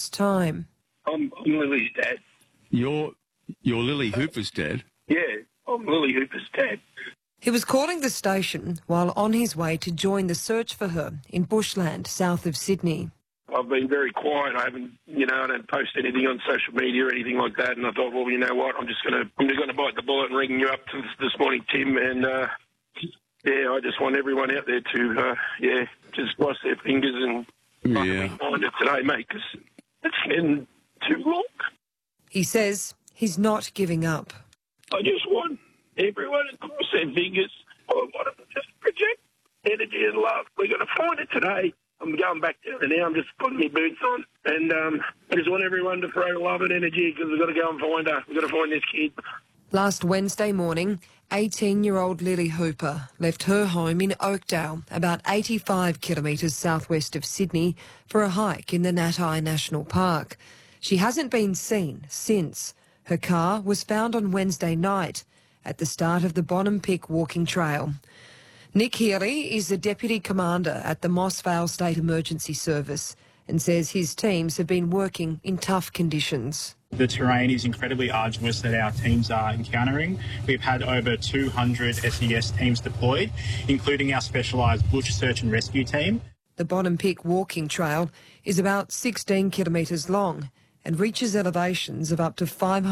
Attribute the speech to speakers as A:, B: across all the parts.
A: minutes' time.
B: I'm Lily's dad.
C: You're Lily Hooper's dad?
B: Yeah, I'm Lily Hooper's dad.
A: He was calling the station while on his way to join the search for her in bushland south of Sydney.
B: I've been very quiet. I don't post anything on social media or anything like that. And I thought, well, you know what? I'm just going to bite the bullet and ring you up this morning, Tim. And I just want everyone out there to just cross their fingers and find it today, mate, because it's been too long.
A: He says he's not giving up.
B: I just want everyone to cross their fingers. I want them to just project energy and love. We're going to find it today. I'm going back down there now. I'm just putting my boots on. And I just want everyone to throw love and energy because we've got to go and find her. We've got to find this kid.
A: Last Wednesday morning, 18-year-old Lily Hooper left her home in Oakdale, about 85 kilometres southwest of Sydney, for a hike in the Nat-i National Park. She hasn't been seen since. Her car was found on Wednesday night at the start of the Bonham-Pick walking trail. Nick Healy is the Deputy Commander at the Moss Vale State Emergency Service and says his teams have been working in tough conditions.
D: The terrain is incredibly arduous that our teams are encountering. We've had over 200 SES teams deployed, including our specialised bush search and rescue team.
A: The Bonham-Pick walking trail is about 16 kilometres long and reaches elevations of up to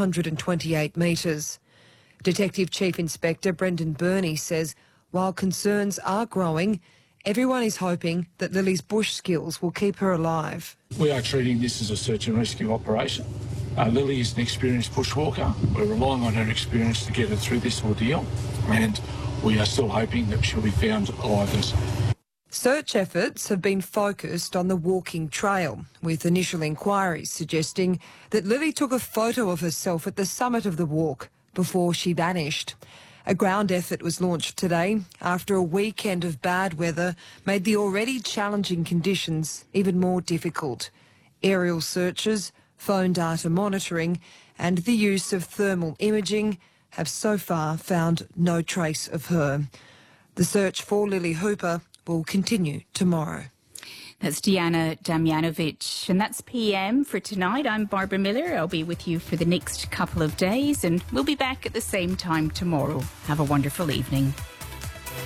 A: 528 metres. Detective Chief Inspector Brendan Burney says while concerns are growing, everyone is hoping that Lily's bush skills will keep her alive.
E: We are treating this as a search and rescue operation. Lily is an experienced bushwalker. We're relying on her experience to get her through this ordeal, and we are still hoping that she'll be found alive.
A: Search efforts have been focused on the walking trail, with initial inquiries suggesting that Lily took a photo of herself at the summit of the walk before she vanished. A ground effort was launched today after a weekend of bad weather made the already challenging conditions even more difficult. Aerial searches, phone data monitoring and the use of thermal imaging have so far found no trace of her. The search for Lily Hooper will continue tomorrow.
F: That's Deanna Damjanovic, and that's PM for tonight. I'm Barbara Miller. I'll be with you for the next couple of days, and we'll be back at the same time tomorrow. Have a wonderful evening.